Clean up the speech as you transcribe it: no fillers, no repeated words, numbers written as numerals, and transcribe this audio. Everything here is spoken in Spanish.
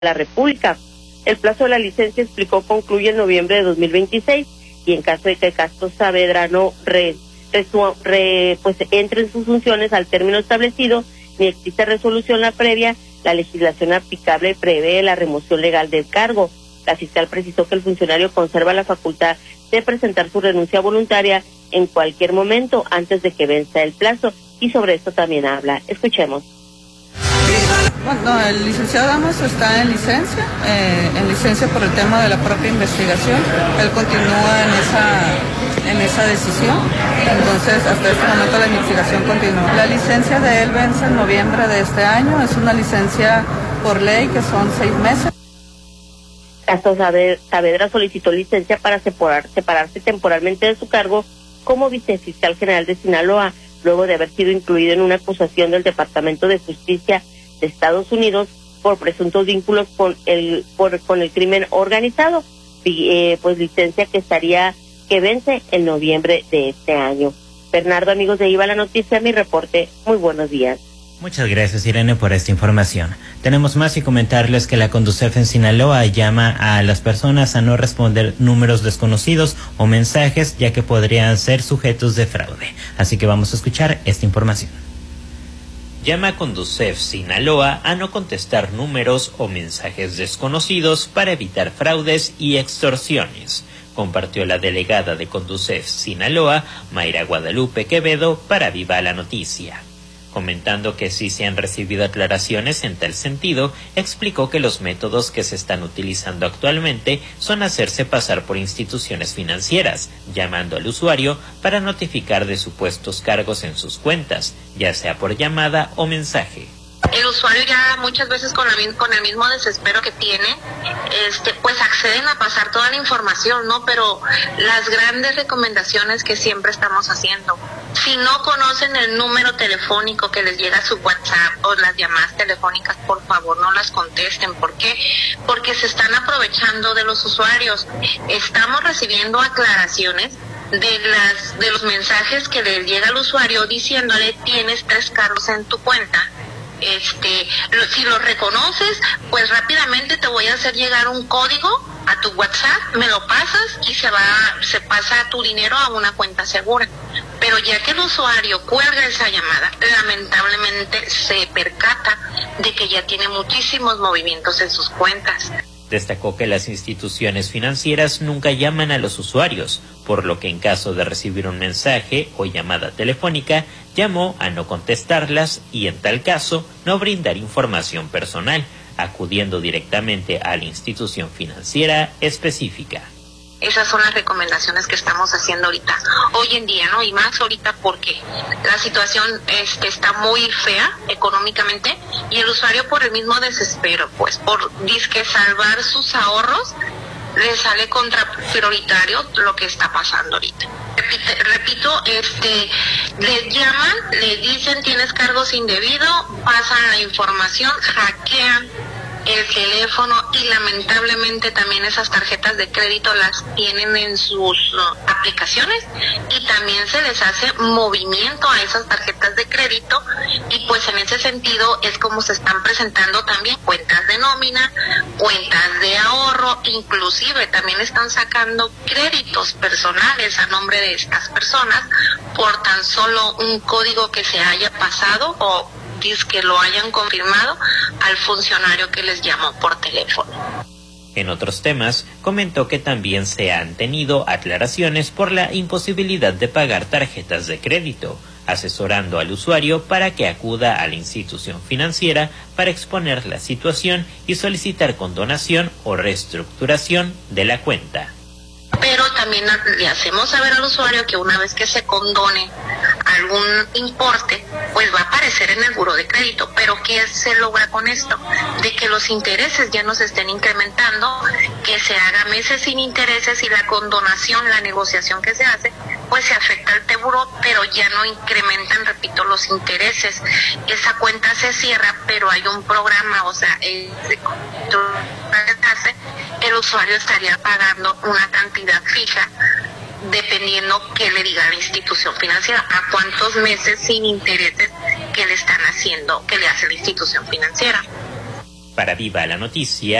la República. El plazo de la licencia, explicó, concluye en noviembre de 2026 y en caso de que Castro Saavedra no entre en sus funciones al término establecido, ni existe resolución la previa, la legislación aplicable prevé la remoción legal del cargo. La fiscal precisó que el funcionario conserva la facultad de presentar su renuncia voluntaria en cualquier momento antes de que venza el plazo, y sobre esto también habla. Escuchemos. Bueno, el licenciado Damaso está en licencia por el tema de la propia investigación. Él continúa en esa decisión, entonces hasta este momento la investigación continúa. La licencia de él vence en noviembre de este año, es una licencia por ley que son 6 meses. Castro Saavedra solicitó licencia para separarse temporalmente de su cargo como vicefiscal general de Sinaloa, luego de haber sido incluido en una acusación del Departamento de Justicia de Estados Unidos por presuntos vínculos con el crimen organizado, pues licencia que vence en noviembre de este año. Bernardo, amigos de Iba la Noticia, mi reporte. Muy buenos días. Muchas gracias, Irene, por esta información. Tenemos más y comentarles que la Conducef en Sinaloa llama a las personas a no responder números desconocidos o mensajes, ya que podrían ser sujetos de fraude. Así que vamos a escuchar esta información. Llama a Conducef Sinaloa a no contestar números o mensajes desconocidos para evitar fraudes y extorsiones, compartió la delegada de Conducef Sinaloa, Mayra Guadalupe Quevedo, para Viva la Noticia. Comentando que sí se han recibido aclaraciones en tal sentido, explicó que los métodos que se están utilizando actualmente son hacerse pasar por instituciones financieras, llamando al usuario para notificar de supuestos cargos en sus cuentas, ya sea por llamada o mensaje. El usuario ya muchas veces con el mismo desespero que tiene, pues acceden a pasar toda la información, ¿no? Pero las grandes recomendaciones que siempre estamos haciendo, si no conocen el número telefónico que les llega a su WhatsApp o las llamadas telefónicas, por favor no las contesten. ¿Por qué? Porque se están aprovechando de los usuarios. Estamos recibiendo aclaraciones de los mensajes que les llega al usuario diciéndole: tienes 3 cargos en tu cuenta. Si lo reconoces, pues rápidamente te voy a hacer llegar un código a tu WhatsApp, me lo pasas y se pasa tu dinero a una cuenta segura. Pero ya que el usuario cuelga esa llamada, lamentablemente se percata de que ya tiene muchísimos movimientos en sus cuentas. Destacó que las instituciones financieras nunca llaman a los usuarios, por lo que en caso de recibir un mensaje o llamada telefónica, llamó a no contestarlas y en tal caso no brindar información personal, acudiendo directamente a la institución financiera específica. Esas son las recomendaciones que estamos haciendo ahorita, hoy en día, ¿no? Y más ahorita porque la situación está muy fea económicamente y el usuario por el mismo desespero, pues por disque salvar sus ahorros, le sale contra prioritario lo que está pasando ahorita. Repito, les llaman, les dicen tienes cargos indebidos, pasan la información, hackean el teléfono y lamentablemente también esas tarjetas de crédito las tienen en sus aplicaciones y también se les hace movimiento a esas tarjetas de crédito y pues en ese sentido es como se están presentando también cuentas de nómina, cuentas de ahorro, inclusive también están sacando créditos personales a nombre de estas personas por tan solo un código que se haya pasado o que lo hayan confirmado al funcionario que les llamó por teléfono. En otros temas, comentó que también se han tenido aclaraciones por la imposibilidad de pagar tarjetas de crédito, asesorando al usuario para que acuda a la institución financiera para exponer la situación y solicitar condonación o reestructuración de la cuenta. Pero también le hacemos saber al usuario que una vez que se condone algún importe, pues va a aparecer en el buró de crédito. Pero ¿qué se logra con esto? De que los intereses ya no se estén incrementando, que se haga meses sin intereses y la condonación, la negociación que se hace, pues se afecta al buró, pero ya no incrementan, repito, los intereses. Esa cuenta se cierra, pero hay un programa, o sea, el usuario estaría pagando una cantidad fija dependiendo que le diga la institución financiera a cuántos meses sin intereses que le están haciendo, que le hace la institución financiera. para Viva la Noticia.